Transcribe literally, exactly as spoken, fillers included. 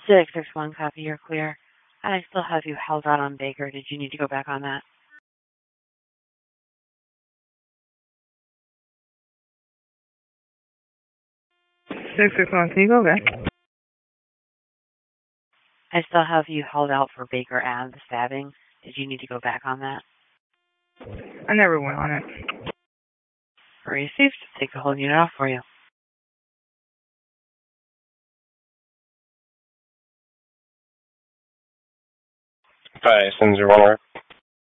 six six one, copy, you're clear. And I still have you held out on Baker. Did you need to go back on that? six six one, can you go back? I still have you held out for Baker and the stabbing. Did you need to go back on that? I never went on it. Received. Take the whole unit off for you. Five, send zero one.